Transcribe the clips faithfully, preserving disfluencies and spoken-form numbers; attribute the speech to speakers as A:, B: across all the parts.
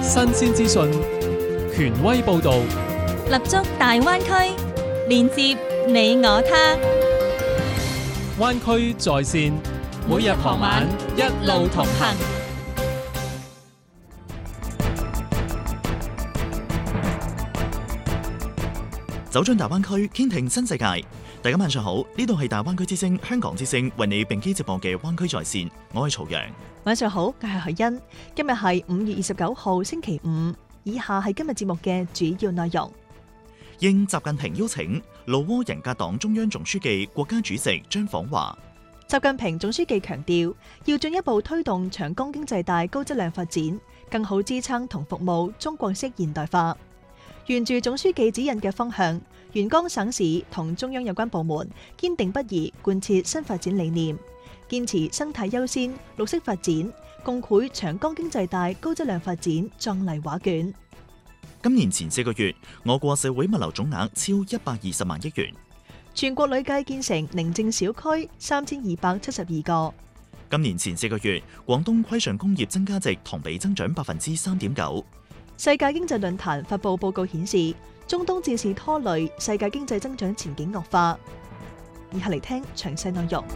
A: 新鮮資訊，權威報導，
B: 立足大灣區，連接你我他。
A: 灣區在線，每日傍晚一路同行。
C: 走進大灣區，傾聽新世界。大家晚上好，呢度係大灣區之聲香港之聲為你並機直播嘅灣區在線，我係曹陽。
D: 晚上好，我係海欣。今日係五月二十九號星期五，以下係今日節目嘅主要內容。
C: 應習近平邀請，老撾人格黨中央總書記、國家主席將訪華。
D: 習近平總書記強調，要進一步推動長江經濟帶高質量發展，更好支撐同服務中國式現代化。沿住總書記指引嘅方向，沿江省市同中央有關部門堅定不移貫徹新發展理念，堅持生態優先、綠色發展，共繪長江經濟帶高質量發展壯麗畫卷。
C: 今年前四個月，我國社會物流總額超一百二十萬億元。
D: 全國累計建成寧靜小區三千二百七十二個。
C: 今年前四個月，廣東規上工業增加值同比增長百分之三點九。
D: 世界經濟論壇發布報告顯示，中東戰事拖累世界經濟增長前景惡化。以下嚟聽詳細內容。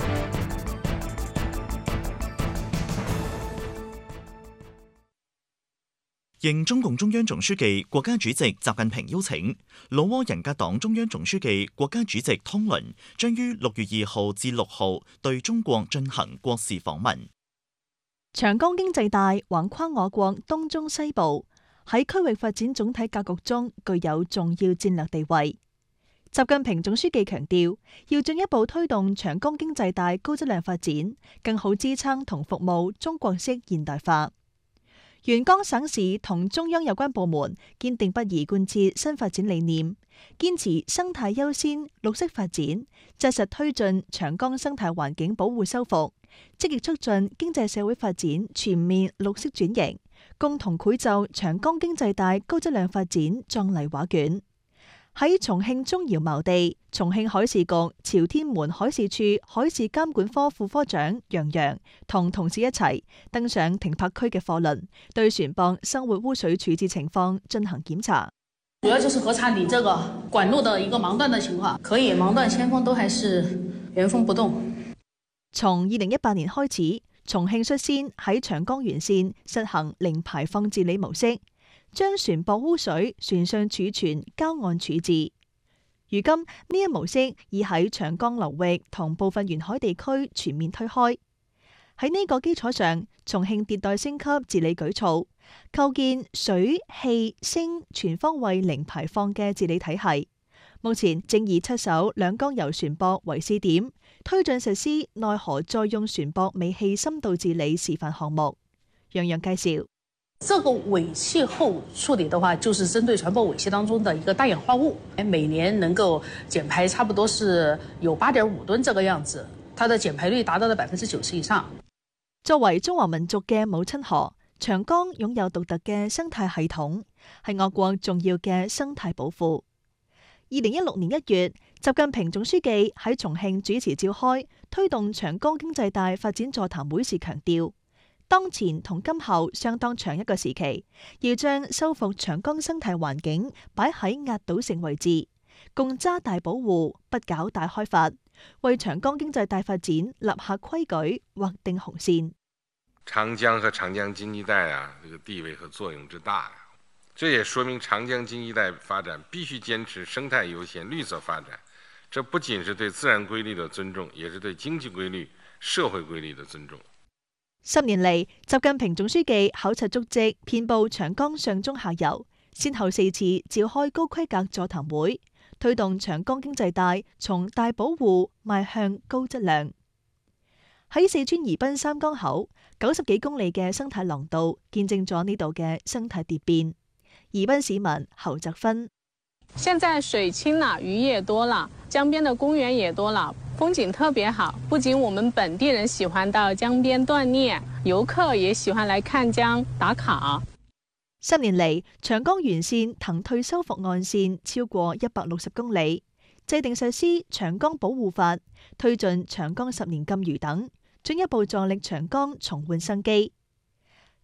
C: 應中共中央總書記、國家主席習近平邀請，老撾人格黨中央總書記、國家主席湯倫將於六月二號至六號對中國進行國事訪問。
D: 長江經濟帶橫跨我國東中西部，喺區域發展總體格局中具有重要戰略地位。習近平總書記強調，要進一步推動長江經濟帶高質量發展，更好支撐同服務中國式現代化。沿江省市同中央有關部門堅定不移貫徹新發展理念，堅持生態優先、綠色發展，紮實推進長江生態環境保護修復，積極促進經濟社會發展全面綠色轉型，共同繪就長江經濟帶高質量發展壯麗畫卷。喺重慶中窯茅地，重慶海事局朝天門海事處海事監管科副科長楊洋同同事一齊登上停泊區嘅貨輪，對船舶生活污水處置情況進行檢查。
E: 主要就是核查你這個管路的一個盲斷的情況，可以盲斷先鋒都還是原封不動。
D: 從二零一八年開始，重慶率先喺長江沿線實行零排放治理模式，將船舶污水船上儲存，交岸處置。如今呢一模式已喺長江流域同部分沿海地區全面推開。喺呢個基礎上，重慶迭代升級治理舉措，構建水、氣、聲全方位零排放嘅治理體系。目前正以七艘兩江油船舶為試點，推進實施內河載用船舶尾氣深度治理示範項目。楊洋介紹。
E: 這個尾氣後處理的話，就是針對船舶尾氣當中的一個大氧化物，每年能夠減排差不多是有八點五噸這個樣子，它的減排率達到了百分之九十以上。
D: 作為中華民族嘅母親河，長江擁有獨特嘅生態系統，係我國重要嘅生態寶庫。二零一六年一月，習近平總書記喺重慶主持召開推動長江經濟帶發展座談會時強調，當前同今後相當長一個時期，要將修復長江生態環境擺喺壓倒性位置，共揸大保護，不搞大開發，為長江經濟帶發展立下規矩，劃定紅線。
F: 長江和長江經濟帶啊，這個地位和作用之大，這也說明長江經濟帶發展必須堅持生態優先、綠色發展。這不僅是對自然規律的尊重，也是對經濟規律、社會規律的尊重。
D: 十年嚟，習近平總書記考察足跡遍布長江上中下游，先後四次召開高規格座談會，推動長江經濟帶從大保護邁向高質量。喺四川宜賓三江口，九十幾公里嘅生態廊道，見證咗呢度嘅生態蝶變。宜賓市民侯澤芬：
G: 現在水清了，魚也多了，江邊的公園也多了，風景特別好。不僅我們本地人喜歡到江邊鍛煉，遊客也喜歡來看江打卡。
D: 十年嚟，長江沿線騰退修復岸線超過一百六十公里，制定實施《長江保護法》，推進長江十年禁漁等，進一步助力長江重煥生機。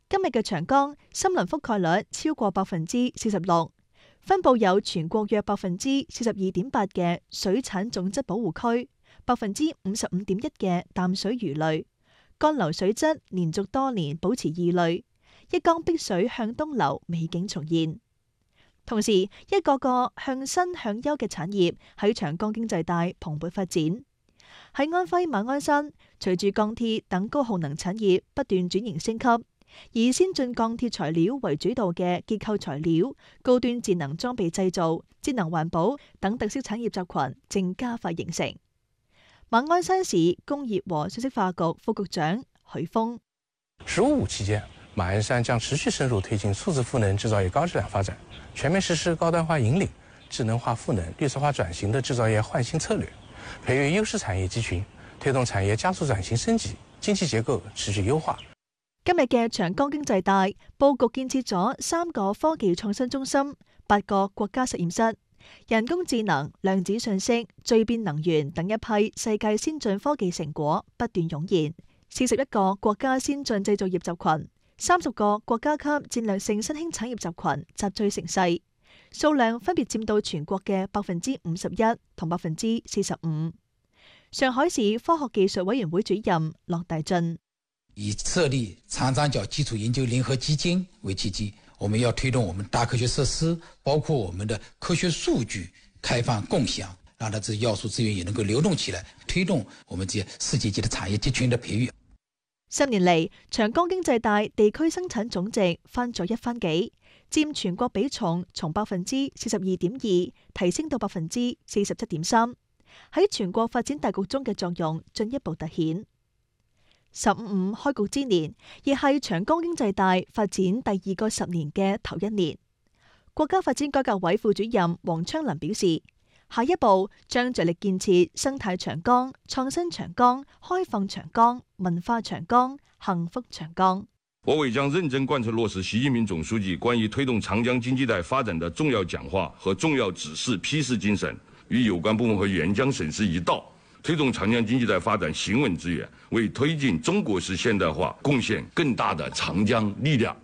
D: 今日嘅長江森林覆蓋率超過百分之四十六，分佈有全國約百分之四十二點八嘅水產種質保護區，百分之五十五點一嘅淡水魚類，幹流水質連續多年保持二類，一江碧水向東流，美景重現。同時，一個個向新向優嘅產業喺長江經濟帶蓬勃發展。喺安徽馬鞍山，隨住鋼鐵等高耗能產業不斷轉型升級，以先進鋼鐵材料為主導嘅結構材料、高端節能裝備製造、節能環保等特色產業集群正加快形成。馬鞍山市工業和信息化局副局長許峰：
H: 十五五期間，馬鞍山將持續深入推進數字賦能製造業高質量發展，全面實施高端化引領、智能化賦能、綠色化轉型的製造業換新策略，培育優勢產業集群，推動產業加速轉型升級，經濟結構持續優化。
D: 今日嘅長江經濟帶佈局建設咗三個科技創新中心、八個國家實驗室、人工智能、量子信息、聚變能源等一批世界先進科技成果不斷湧現，四十一個國家先進製造業集群、三十個國家級戰略性新興產業集群集聚成勢，數量分別佔到全國嘅百分之五十一同百分之四十五。上海市科學技術委員會主任駱大進：
I: 以設立長三角基礎研究聯合基金為契機，我們要推動我們大科學設施，包括我們的科學數據開放共享，讓它這要素資源也能夠流動起來，推動我們這些世界級的產業集群的培育。
D: 十年嚟，長江經濟帶地區生產總值翻咗一番幾，佔全國比重從百分之四十二點二提升到百分之四十七點三，喺全國發展大局中嘅作用進一步凸顯。十五五開局之年，亦係長江經濟帶發展第二個十年嘅頭一年。國家發展改革委副主任黃昌林表示，下一步將着力建設生態長江、創新長江、開放長江、文化長江、幸福長江。
J: 我委將認真貫徹落實習近平總書記關於推動長江經濟帶發展的重要講話和重要指示批示精神，與有關部門和援疆省市一道，推動長江經濟帶發展行穩致遠，為推進中國式現代化貢獻更大的長江力量。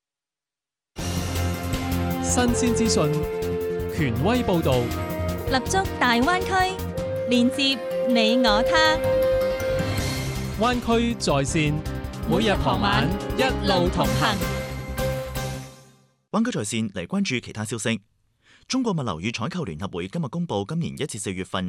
A: 新鮮資訊，權威報導，
B: 立足大灣區，連接你我他。
A: 灣區在線，每日傍晚一路同行。
C: 灣區在線嚟關注其他消息。中國物流與採購聯合會今日公佈今年一至四月份